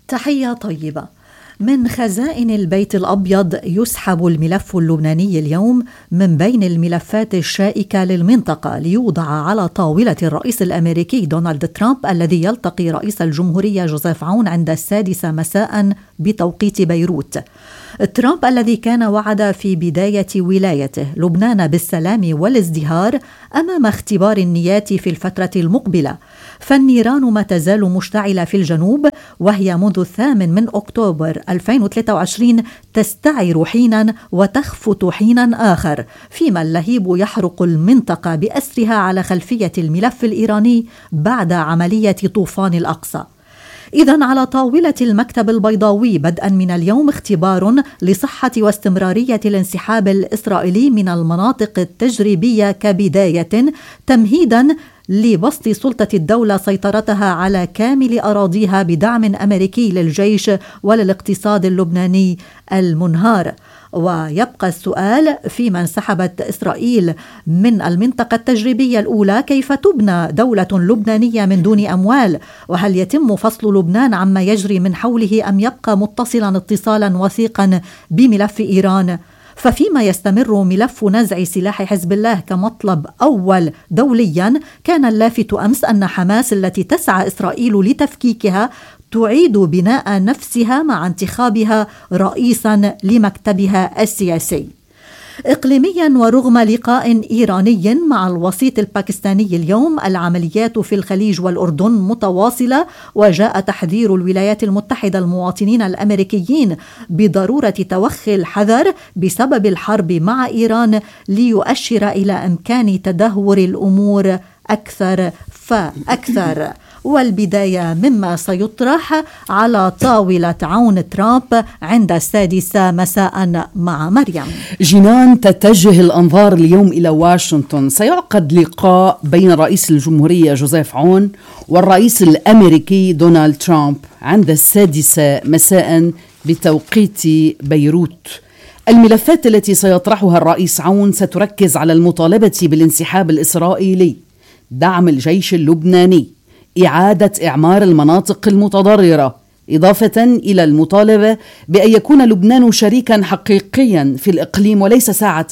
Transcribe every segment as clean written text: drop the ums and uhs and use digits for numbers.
تحية طيبة. من خزائن البيت الأبيض يسحب الملف اللبناني اليوم من بين الملفات الشائكة للمنطقة ليوضع على طاولة الرئيس الأمريكي دونالد ترامب الذي يلتقي رئيس الجمهورية جوزيف عون عند 6 مساء بتوقيت بيروت. ترامب الذي كان وعد في بداية ولايته لبنان بالسلام والازدهار أمام اختبار النيات في الفترة المقبلة، فالنيران ما تزال مشتعلة في الجنوب، وهي منذ 8 أكتوبر 2023 تستعر حينا وتخفت حينا آخر، فيما اللهيب يحرق المنطقة بأسرها على خلفية الملف الإيراني بعد عملية طوفان الأقصى. إذن على طاولة المكتب البيضاوي بدءا من اليوم اختبار لصحة واستمرارية الانسحاب الإسرائيلي من المناطق التجريبية كبداية تمهيدا لبسط سلطة الدولة سيطرتها على كامل أراضيها بدعم أمريكي للجيش وللاقتصاد اللبناني المنهار. ويبقى السؤال فيما انسحبت إسرائيل من المنطقة التجريبية الأولى، كيف تبنى دولة لبنانية من دون أموال؟ وهل يتم فصل لبنان عما يجري من حوله أم يبقى متصلا اتصالا وثيقا بملف إيران؟ ففيما يستمر ملف نزع سلاح حزب الله كمطلب أول دوليا، كان اللافت أمس أن حماس التي تسعى إسرائيل لتفكيكها تعيد بناء نفسها مع انتخابها رئيسا لمكتبها السياسي. إقليميا ورغم لقاء إيراني مع الوسيط الباكستاني اليوم، العمليات في الخليج والأردن متواصلة، وجاء تحذير الولايات المتحدة المواطنين الأمريكيين بضرورة توخي الحذر بسبب الحرب مع إيران ليؤشر إلى إمكان تدهور الأمور أكثر فأكثر. والبداية مما سيطرح على طاولة عون ترامب عند 6 مساء مع مريم. جنان، تتجه الأنظار اليوم إلى واشنطن. سيعقد لقاء بين رئيس الجمهورية جوزيف عون والرئيس الأمريكي دونالد ترامب عند 6 مساء بتوقيت بيروت. الملفات التي سيطرحها الرئيس عون ستركز على المطالبة بالانسحاب الإسرائيلي، دعم الجيش اللبناني، إعادة إعمار المناطق المتضررة، إضافة إلى المطالبة بأن يكون لبنان شريكا حقيقيا في الإقليم وليس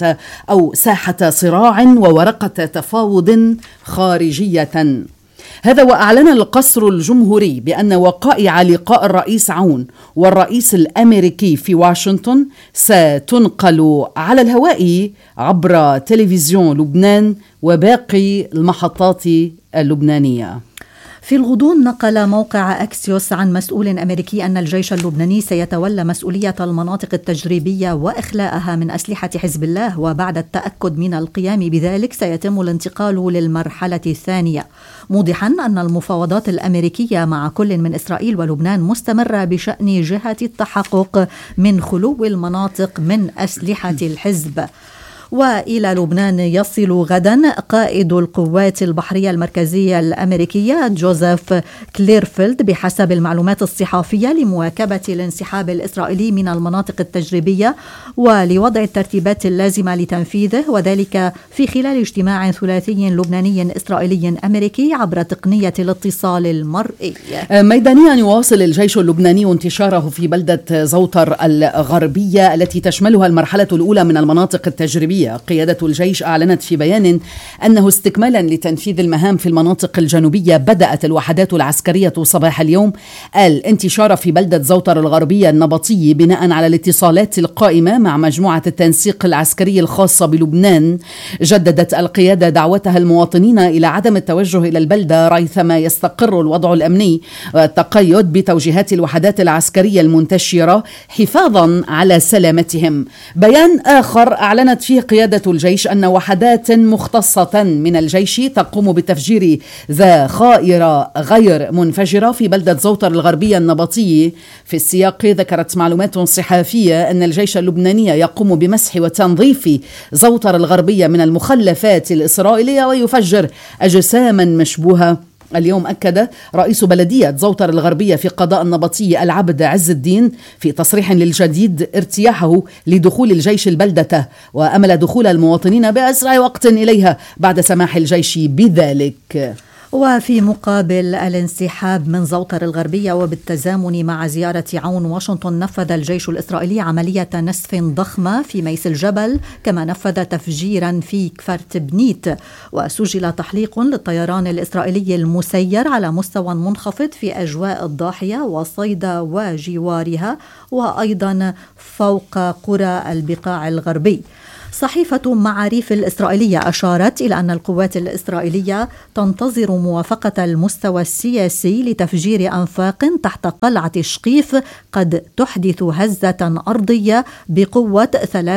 ساحة صراع وورقة تفاوض خارجية. هذا وأعلن القصر الجمهوري بأن وقائع لقاء الرئيس عون والرئيس الأمريكي في واشنطن ستنقل على الهواء عبر تلفزيون لبنان وباقي المحطات اللبنانية. في الغضون نقل موقع أكسيوس عن مسؤول أمريكي أن الجيش اللبناني سيتولى مسؤولية المناطق التجريبية وإخلاءها من أسلحة حزب الله، وبعد التأكد من القيام بذلك سيتم الانتقال للمرحلة الثانية، موضحا أن المفاوضات الأمريكية مع كل من إسرائيل ولبنان مستمرة بشأن جهة التحقق من خلو المناطق من أسلحة الحزب. وإلى لبنان يصل غدا قائد القوات البحرية المركزية الأمريكية جوزيف كليرفيلد بحسب المعلومات الصحافية لمواكبة الانسحاب الإسرائيلي من المناطق التجريبية ولوضع الترتيبات اللازمة لتنفيذه، وذلك في خلال اجتماع ثلاثي لبناني إسرائيلي أمريكي عبر تقنية الاتصال المرئي. ميدانيا يواصل الجيش اللبناني انتشاره في بلدة زوطر الغربية التي تشملها المرحلة الأولى من المناطق التجريبية. قيادة الجيش أعلنت في بيان أنه استكمالا لتنفيذ المهام في المناطق الجنوبية بدأت الوحدات العسكرية صباح اليوم الانتشار في بلدة زوطر الغربية النبطية بناء على الاتصالات القائمة مع مجموعة التنسيق العسكري الخاصة بلبنان. جددت القيادة دعوتها المواطنين إلى عدم التوجه إلى البلدة ريثما يستقر الوضع الأمني والتقيد بتوجيهات الوحدات العسكرية المنتشرة حفاظا على سلامتهم. بيان آخر أعلنت فيه قيادة الجيش أن وحدات مختصة من الجيش تقوم بتفجير ذخائر غير منفجرة في بلدة زوطر الغربية النبطية. في السياق ذكرت معلومات صحافية أن الجيش اللبناني يقوم بمسح وتنظيف زوطر الغربية من المخلفات الإسرائيلية ويفجر أجساما مشبوهة. اليوم أكد رئيس بلدية زوطر الغربية في قضاء النبطية العبد عز الدين في تصريح للجديد ارتياحه لدخول الجيش البلدة، وأمل دخول المواطنين بأسرع وقت إليها بعد سماح الجيش بذلك. وفي مقابل الانسحاب من زوطر الغربية وبالتزامن مع زيارة عون واشنطن، نفذ الجيش الإسرائيلي عملية نسف ضخمة في ميس الجبل، كما نفذ تفجيرا في كفر تبنيت، وسجل تحليق للطيران الإسرائيلي المسير على مستوى منخفض في أجواء الضاحية وصيدا وجوارها، وأيضا فوق قرى البقاع الغربي. صحيفة معاريف الإسرائيلية أشارت إلى أن القوات الإسرائيلية تنتظر موافقة المستوى السياسي لتفجير أنفاق تحت قلعة شقيف قد تحدث هزة أرضية بقوة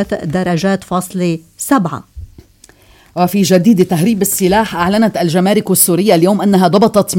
3.7. وفي جديد تهريب السلاح، أعلنت الجمارك السورية اليوم أنها ضبطت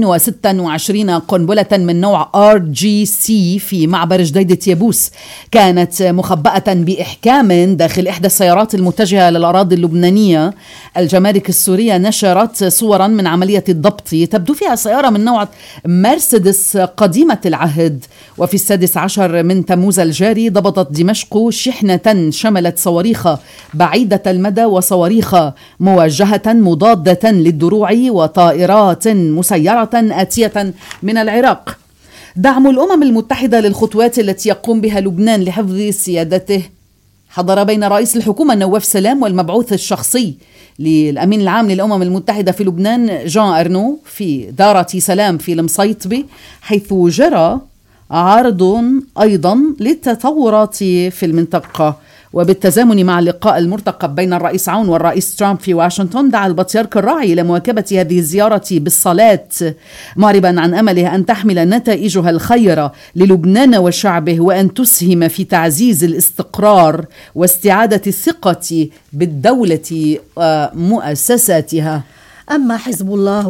226 قنبلة من نوع RGC في معبر جديدة يبوس، كانت مخبأة بإحكام داخل إحدى السيارات المتجهة للأراضي اللبنانية. الجمارك السورية نشرت صورا من عملية الضبط تبدو فيها سيارة من نوع مرسيدس قديمة العهد. وفي 16 من تموز الجاري ضبطت دمشق شحنة شملت صواريخ بعيدة المدى وصواريخ موجهة مضادة للدروع وطائرات مسيرة آتية من العراق. دعم الأمم المتحدة للخطوات التي يقوم بها لبنان لحفظ سيادته حضر بين رئيس الحكومة نواف سلام والمبعوث الشخصي للأمين العام للأمم المتحدة في لبنان جان أرنو في دارة سلام في المصيطبة، حيث جرى عرض أيضا للتطورات في المنطقة. وبالتزامن مع اللقاء المرتقب بين الرئيس عون والرئيس ترامب في واشنطن، دعا البطريرك الراعي إلى مواكبة هذه الزيارة بالصلاة، معربا عن أمله أن تحمل نتائجها الخير للبنان وشعبه، وأن تسهم في تعزيز الاستقرار واستعادة الثقة بالدولة ومؤسساتها. أما حزب الله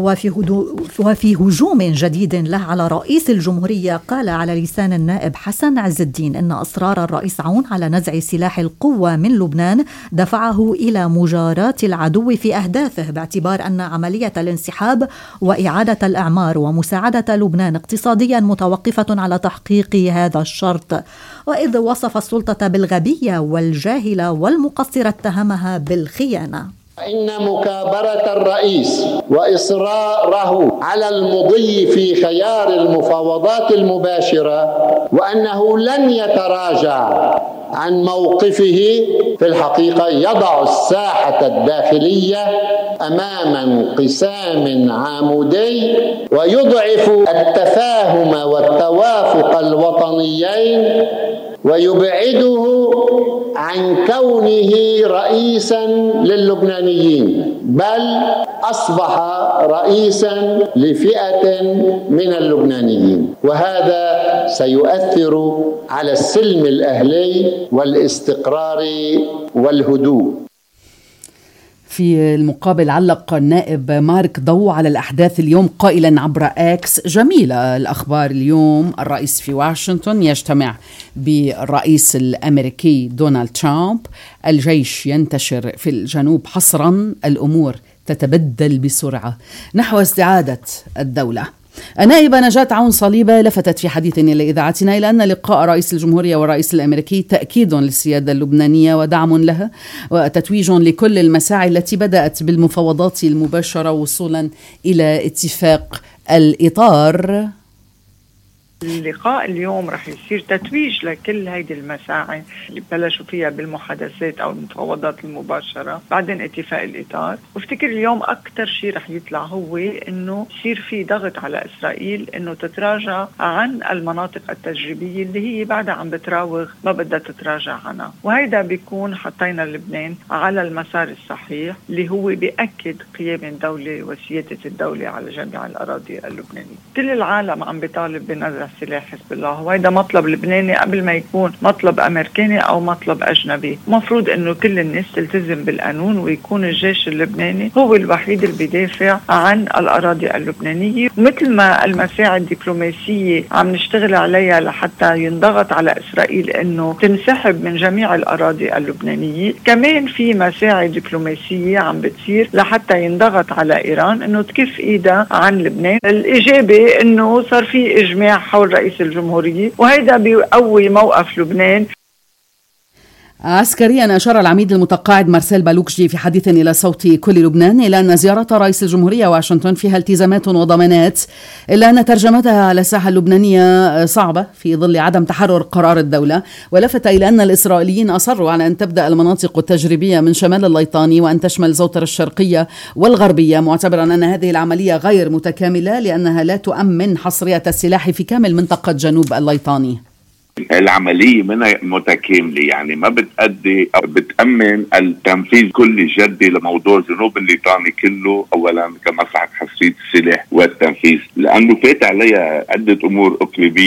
وفي هجوم جديد له على رئيس الجمهورية، قال على لسان النائب حسن عز الدين إن إصرار الرئيس عون على نزع سلاح القوة من لبنان دفعه إلى مجاراة العدو في أهدافه، باعتبار أن عملية الانسحاب وإعادة الإعمار ومساعدة لبنان اقتصاديا متوقفة على تحقيق هذا الشرط. وإذ وصف السلطة بالغبية والجاهلة والمقصرة اتهمها بالخيانة. إن مكابرة الرئيس وإصراره على المضي في خيار المفاوضات المباشرة وأنه لن يتراجع عن موقفه في الحقيقة يضع الساحة الداخلية أمام انقسام عمودي، ويضعف التفاهم والتوافق الوطنيين، ويبعده عن كونه رئيسا للبنانيين، بل أصبح رئيسا لفئة من اللبنانيين، وهذا سيؤثر على السلم الأهلي والاستقرار والهدوء. في المقابل علق النائب مارك ضو على الأحداث اليوم قائلا عبر اكس: جميلة الأخبار اليوم، الرئيس في واشنطن يجتمع بالرئيس الأمريكي دونالد ترامب، الجيش ينتشر في الجنوب حصرا، الأمور تتبدل بسرعة نحو استعادة الدولة. النائبة نجاة عون صليبة لفتت في حديث إلى إذاعتنا إلى أن لقاء رئيس الجمهورية والرئيس الأمريكي تأكيد للسيادة اللبنانية ودعم لها وتتويج لكل المساعي التي بدأت بالمفاوضات المباشرة وصولا إلى اتفاق الإطار. اللقاء اليوم رح يصير تتويج لكل هيدي المساعي اللي بلشوا فيها بالمحادثات أو المفاوضات المباشرة بعدين اتفاق الإطار. وافتكر اليوم أكتر شيء رح يطلع هو إنه يصير في ضغط على إسرائيل إنه تتراجع عن المناطق التجريبية اللي هي بعدها عم بتراوغ ما بدها تتراجع عنها، وهيدا بيكون حطينا لبنان على المسار الصحيح اللي هو بيأكد قيام الدولة وسيادة الدولة على جميع الأراضي اللبنانية. كل العالم عم بيطالب بنزع سلاح حزب الله، وهيدا مطلب لبناني قبل ما يكون مطلب أمريكاني أو مطلب أجنبي. مفروض إنه كل الناس تلتزم بالقانون ويكون الجيش اللبناني هو الوحيد اللي بيدافع عن الأراضي اللبنانية، مثل ما المساعي الدبلوماسية عم نشتغل عليها لحتى ينضغط على إسرائيل إنه تنسحب من جميع الأراضي اللبنانية. كمان في مساعي دبلوماسية عم بتصير لحتى ينضغط على إيران إنه تكف إيدها عن لبنان. الإجابة إنه صار في إجماع حول رئيس الجمهورية، وهيدا بيقوي موقف لبنان. عسكريا أشار العميد المتقاعد مارسيل بالوكجي في حديث إلى صوت كل لبنان إلى أن زيارة رئيس الجمهورية واشنطن فيها التزامات وضمانات، إلا أن ترجمتها على الساحة اللبنانية صعبة في ظل عدم تحرر قرار الدولة. ولفت إلى أن الإسرائيليين أصروا على أن تبدأ المناطق التجريبية من شمال الليطاني وأن تشمل زوطر الشرقية والغربية، معتبرا أن هذه العملية غير متكاملة لأنها لا تؤمن حصرية السلاح في كامل منطقة جنوب الليطاني. العملية منها متكاملة، يعني ما بتأدي أو بتأمن التنفيذ كل جدي لموضوع جنوب الليطاني كله، أولا كمصلحة حصرية السلاح والتنفيذ، لأنه فات عليها عدة أمور إقليمية